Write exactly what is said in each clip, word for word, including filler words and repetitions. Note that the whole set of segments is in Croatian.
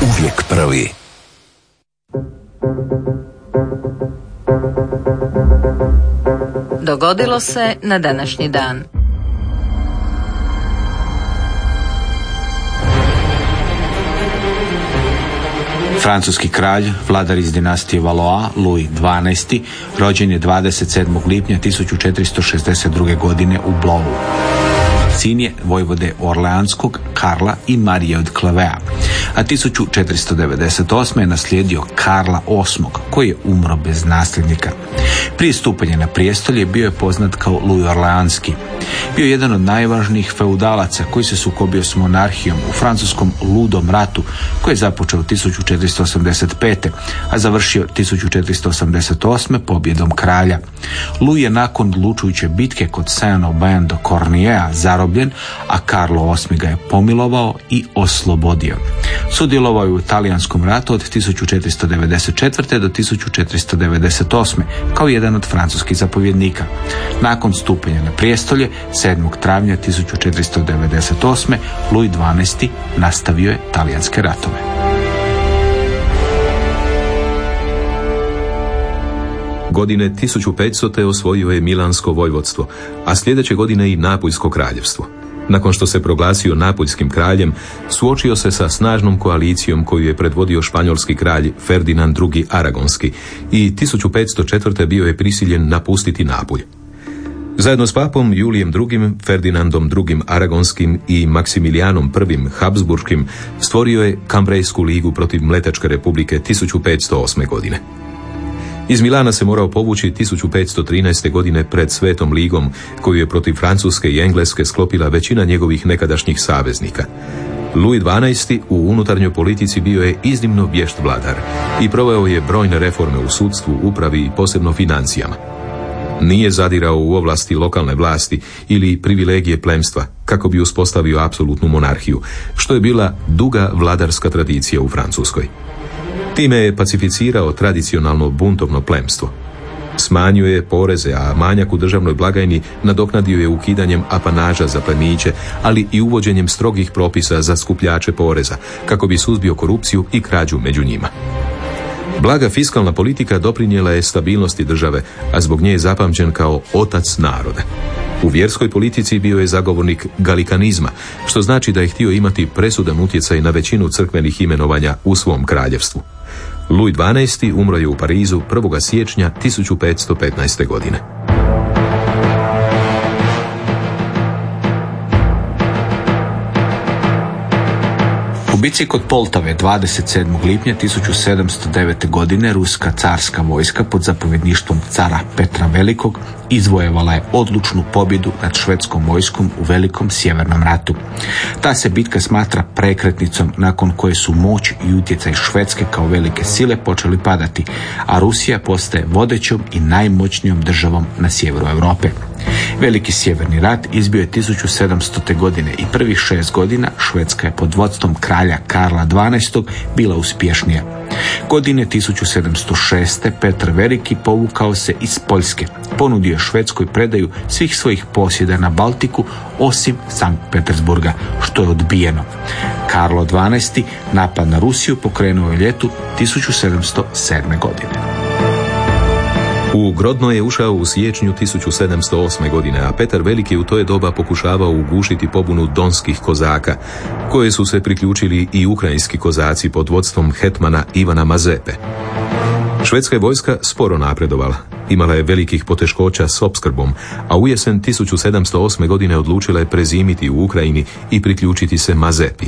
Uvijek prvi. Dogodilo se na današnji dan. Francuski kralj, vladar iz dinastije Valois, Louis dvanaesti, rođen je dvadeset sedmog lipnja tisuću četiristo šezdeset druge. godine u Blois. Sin je vojvode Orleanskog Karla i Marije od Clavea, a tisuću četiristo devedeset osme. je naslijedio Karla osmog. koji je umro bez nasljednika. Prije stupanja na prijestolje bio je poznat kao Louis Orleanski. Bio je jedan od najvažnijih feudalaca koji se sukobio s monarhijom u francuskom Ludom ratu koji je započeo tisuću četiristo osamdeset pete. a završio tisuću četiristo osamdeset osme. pobjedom kralja. Louis je nakon odlučujuće bitke kod Saint-Aubin de Cornier zarobljen, a Karlo osmi. ga je pomilovao i oslobodio. Sudjelovao je u Talijanskom ratu od tisuću četiristo devedeset četvrte. do tisuću četiristo devedeset osme. kao jedan od francuskih zapovjednika. Nakon stupanja na prijestolje sedmog travnja tisuću četiristo devedeset osme. Louis dvanaesti. nastavio je talijanske ratove. Godine tisuću petstote. osvojio je Milansko vojvodstvo, a sljedeće godine i Napuljsko kraljevstvo. Nakon što se proglasio Napuljskim kraljem, suočio se sa snažnom koalicijom koju je predvodio španjolski kralj Ferdinand drugi. Aragonski i tisuću petsto četvrte. bio je prisiljen napustiti Napulj. Zajedno s papom Julijem drugim. Ferdinandom drugim. Aragonskim i Maksimilijanom prvim. Habsburškim stvorio je Kambrejsku ligu protiv Mletačke republike tisuću petsto osme. godine. Iz Milana se morao povući tisuću petsto trinaeste. godine pred Svetom ligom, koju je protiv Francuske i Engleske sklopila većina njegovih nekadašnjih saveznika. Louis dvanaesti. u unutarnjoj politici bio je iznimno vješt vladar i proveo je brojne reforme u sudstvu, upravi i posebno financijama. Nije zadirao u ovlasti lokalne vlasti ili privilegije plemstva kako bi uspostavio apsolutnu monarhiju, što je bila duga vladarska tradicija u Francuskoj. Time je pacificirao tradicionalno buntovno plemstvo. Smanjio je poreze, a manjak u državnoj blagajni nadoknadio je ukidanjem apanaža za plemiće, ali i uvođenjem strogih propisa za skupljače poreza, kako bi suzbio korupciju i krađu među njima. Blaga fiskalna politika doprinijela je stabilnosti države, a zbog nje je zapamćen kao otac naroda. U vjerskoj politici bio je zagovornik galikanizma, što znači da je htio imati presudan utjecaj na većinu crkvenih imenovanja u svom kraljevstvu. Louis dvanaesti. umro je u Parizu prvog siječnja tisuću petsto petnaeste. godine. U bici kod Poltave dvadeset sedmog lipnja tisuću sedamsto devete. godine ruska carska vojska pod zapovjedništvom cara Petra Velikog izvojevala je odlučnu pobjedu nad švedskom vojskom u Velikom sjevernom ratu. Ta se bitka smatra prekretnicom nakon koje su moć i utjecaj Švedske kao velike sile počeli padati, a Rusija postaje vodećom i najmoćnijom državom na sjeveru Europe. Veliki sjeverni rat izbio je tisuću sedamstote. godine i prvih šest godina Švedska je pod vodstvom kralja Karla dvanaestog. bila uspješnija. Godine tisuću sedamsto šeste. Petar Veliki povukao se iz Poljske. Ponudio Švedskoj predaju svih svojih posjeda na Baltiku osim Sankt Petersburga, što je odbijeno. Karlo dvanaesti. napad na Rusiju pokrenuo je ljetu tisuću sedamsto sedme. godine. U Grodno je ušao u siječnju tisuću sedamsto osme. godine, a Petar Veliki u to je doba pokušavao ugušiti pobunu donskih kozaka, koje su se priključili i ukrajinski kozaci pod vodstvom hetmana Ivana Mazepe. Švedska je vojska sporo napredovala. Imala je velikih poteškoća s opskrbom, a u jesen tisuću sedamsto osme. godine odlučila je prezimiti u Ukrajini i priključiti se Mazepi.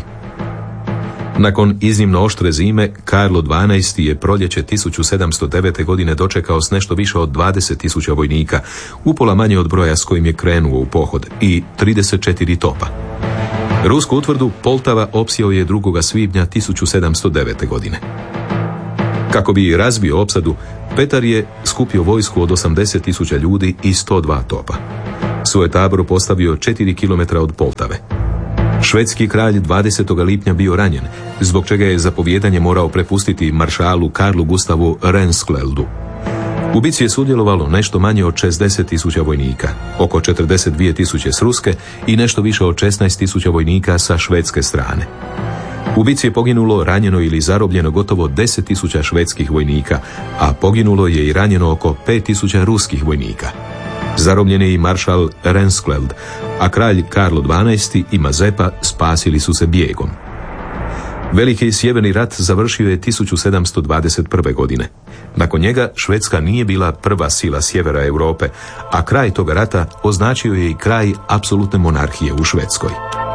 Nakon iznimno oštre zime, Karlo dvanaesti. je proljeće tisuću sedamsto devete. godine dočekao s nešto više od dvadeset tisuća vojnika, upola manje od broja s kojim je krenuo u pohod, i trideset četiri topa. Rusku utvrdu Poltava opsjeo je drugog svibnja tisuću sedamsto devete. godine. Kako bi razbio opsadu, Petar je skupio vojsku od osamdeset tisuća ljudi i sto dva topa. Svoj tabor postavio četiri kilometra od Poltave. Švedski kralj dvadesetog lipnja bio ranjen, zbog čega je zapovjedanje morao prepustiti maršalu Karlu Gustavu Renskjeldu. U bici je sudjelovalo nešto manje od šezdeset tisuća vojnika, oko četrdeset dvije tisuće s ruske i nešto više od šesnaest tisuća vojnika sa švedske strane. U bici je poginulo, ranjeno ili zarobljeno gotovo deset tisuća švedskih vojnika, a poginulo je i ranjeno oko pet tisuća ruskih vojnika. Zarobljen je i maršal Renskleld, a kralj Karlo dvanaesti i Mazepa spasili su se bijegom. Veliki sjeverni rat završio je tisuću sedamsto dvadeset prve. godine. Nakon njega Švedska nije bila prva sila sjevera Europe, a kraj toga rata označio je i kraj apsolutne monarhije u Švedskoj.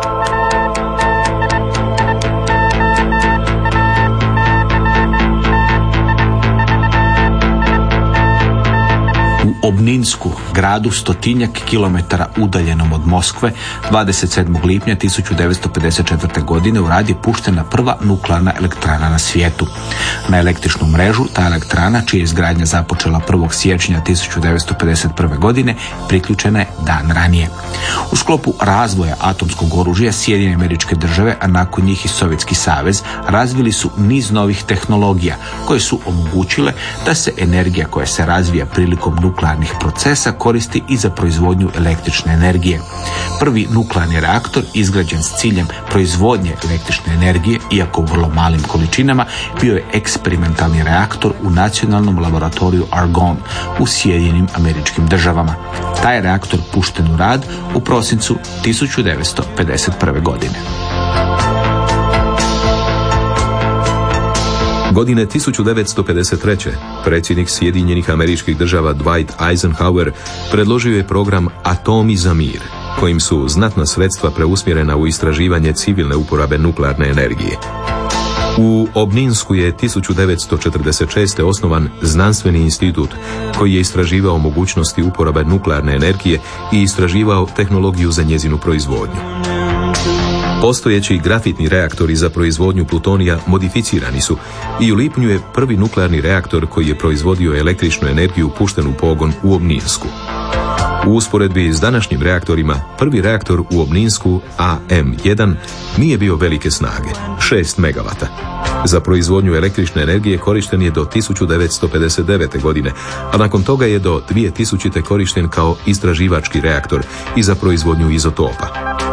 U Obninsku, gradu stotinjak kilometara udaljenom od Moskve, dvadeset sedmog lipnja tisuću devetsto pedeset četvrte. godine u rad je puštena prva nuklearna elektrana na svijetu. Na električnu mrežu ta elektrana, čija je izgradnja započela prvog siječnja tisuću devetsto pedeset prve. godine, priključena je dan ranije. U sklopu razvoja atomskog oružja Sjedinjene Američke Države, a nakon njih i Sovjetski savez, razvili su niz novih tehnologija koje su omogućile da se energija koja se razvija prilikom nuklearnih procesa koristi i za proizvodnju električne energije. Prvi nuklearni reaktor izgrađen s ciljem proizvodnje električne energije, iako u vrlo malim količinama, bio je eksperimentalni reaktor u nacionalnom laboratoriju Argonne u Sjedinjenim Američkim Državama. Taj je reaktor pušten u rad u prosincu tisuću devetsto pedeset prve. godine. Godine tisuću devetsto pedeset treće. predsjednik Sjedinjenih Američkih Država Dwight Eisenhower predložio je program Atomi za mir, kojim su znatna sredstva preusmjerena u istraživanje civilne uporabe nuklearne energije. U Obninsku je tisuću devetsto četrdeset šeste. osnovan znanstveni institut koji je istraživao mogućnosti uporabe nuklearne energije i istraživao tehnologiju za njezinu proizvodnju. Postojeći grafitni reaktori za proizvodnju plutonija modificirani su i u lipnju je prvi nuklearni reaktor koji je proizvodio električnu energiju pušten u pogon u Obninsku. U usporedbi s današnjim reaktorima, prvi reaktor u Obninsku A M jedan nije bio velike snage, šest megavata. Za proizvodnju električne energije korišten je do tisuću devetsto pedeset devete. godine, a nakon toga je do dvije tisućite. korišten kao istraživački reaktor i za proizvodnju izotopa.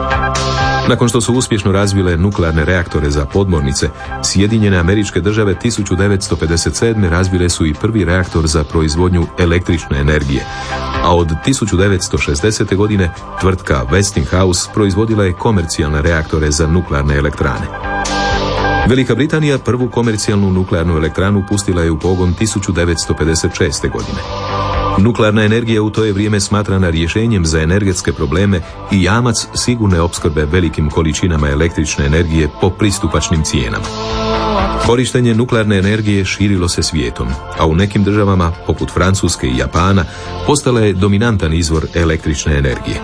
Nakon što su uspješno razvile nuklearne reaktore za podmornice, Sjedinjene Američke Države tisuću devetsto pedeset sedme. razvile su i prvi reaktor za proizvodnju električne energije, a od tisuću devetsto šezdesete. godine tvrtka Westinghouse proizvodila je komercijalne reaktore za nuklearne elektrane. Velika Britanija prvu komercijalnu nuklearnu elektranu pustila je u pogon tisuću devetsto pedeset šeste. godine. Nuklearna energija u to je vrijeme smatrana rješenjem za energetske probleme i jamac sigurne opskrbe velikim količinama električne energije po pristupačnim cijenama. Korištenje nuklearne energije širilo se svijetom, a u nekim državama, poput Francuske i Japana, postala je dominantan izvor električne energije.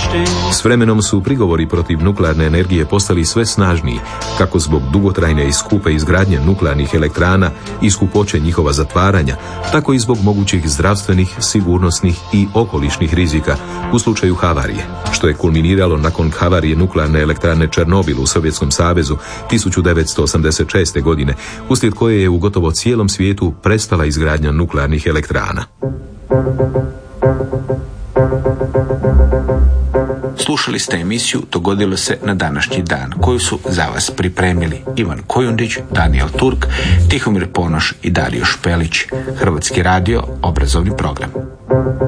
S vremenom su prigovori protiv nuklearne energije postali sve snažniji, kako zbog dugotrajne i skupe izgradnje nuklearnih elektrana i skupoće njihova zatvaranja, tako i zbog mogućih zdravstvenih, sigurnosnih i okolišnih rizika u slučaju havarije, što je kulminiralo nakon havarije nuklearne elektrane Černobil u Sovjetskom savezu tisuću devetsto osamdeset šeste. godine, uslijed koje je u gotovo cijelom svijetu prestala izgradnja nuklearnih elektrana. Slušali ste emisiju Dogodilo se na današnji dan, koju su za vas pripremili Ivan Kojundić, Daniel Turk, Tihomir Ponoš i Dario Špelić. Hrvatski radio, obrazovni program.